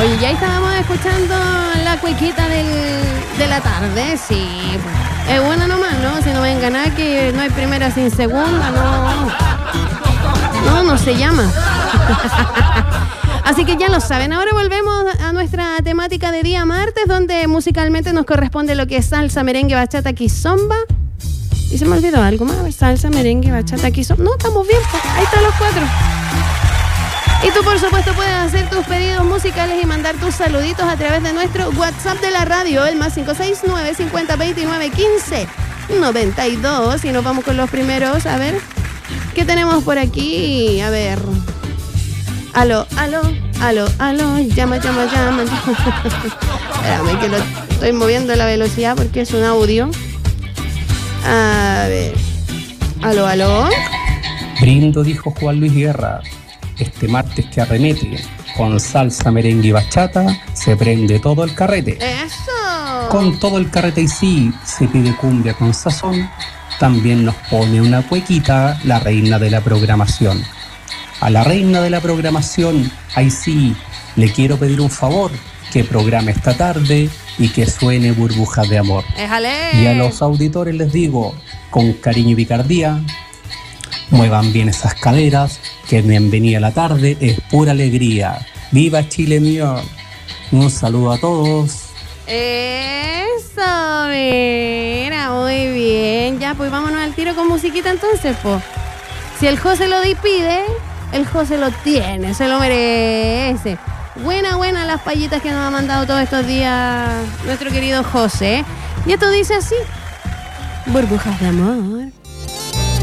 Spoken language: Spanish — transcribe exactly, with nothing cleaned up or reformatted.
Oye, ya estábamos escuchando la cuequita del, de la tarde, sí, pues. Es buena nomás, ¿no? Si no ven ganar que no hay primera sin segunda, no. No, no se llama. Así que ya lo saben, ahora volvemos a nuestra temática de día martes, donde musicalmente nos corresponde lo que es salsa, merengue, bachata, kizomba. Y se me olvidó algo más, salsa, merengue, bachata, kizomba. No, estamos bien, pues. Ahí están los cuatro. Y tú, por supuesto, puedes hacer tus pedidos musicales y mandar tus saluditos a través de nuestro WhatsApp de la radio, el más cinco seis nueve, cincuenta, veintinueve, quince, noventa y dos. Y nos vamos con los primeros, a ver, ¿qué tenemos por aquí? A ver... Aló, aló, aló, aló, llama, llama, llama. Espérame que lo estoy moviendo la velocidad porque es un audio. A ver. Aló, aló. Brindo, dijo Juan Luis Guerra. Este martes que arremete con salsa, merengue y bachata, se prende todo el carrete. ¡Eso! Con todo el carrete y sí, se pide cumbia con sazón. También nos pone una cuequita la reina de la programación. A la reina de la programación, ahí sí, le quiero pedir un favor, que programe esta tarde y que suene Burbujas de Amor. ¡Éjale! Y a los auditores les digo, con cariño y picardía, muevan bien esas caderas, que bienvenida a la tarde es pura alegría. ¡Viva Chile mío! Un saludo a todos. Eso, mira, muy bien. Ya, pues vámonos al tiro con musiquita entonces, pues. Si el José lo pide... El José lo tiene, se lo merece. Buena, buena las payitas que nos ha mandado todos estos días nuestro querido José. Y esto dice así: Burbujas de amor.